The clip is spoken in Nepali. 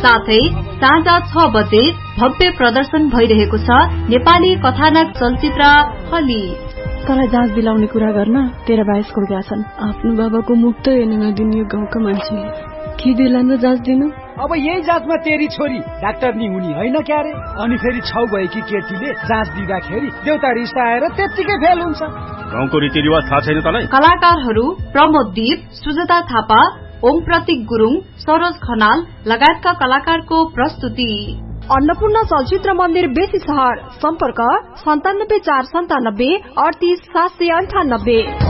साथै साँझ 6 बजे भव्य प्रदर्शन भइरहेको छ नेपाली कथानक चलचित्र हली। तँलाई जाँच दिलाउने कुरा गर्न 13 22 स्कुल गएका छन्। आफ्नो बाबाको मुख त हेर्न नदिने यो गाउँका मान्छेले के दिलान र जाँच दिनु। अब यही जाँचमा तेरी छोरी डाक्टर नि हुने होइन क्या रे। अनि फेरि छौ भएकी केटीले जाँच दिँदाखेरि देउता रिस आएर त्यतिकै फेल हुन्छ। गाउँको रीतिरिवाज थाहा छैन तँलाई? कलाकारहरू प्रमोद दीप, सुजता थापा, ओम प्रतीक गुरुङ, सरोज खनाल लगायतका कलाकारको प्रस्तुति। अन्नपूर्ण चलचित्र मन्दिर बेसी सहर। सम्पर्क 97 497 38 798।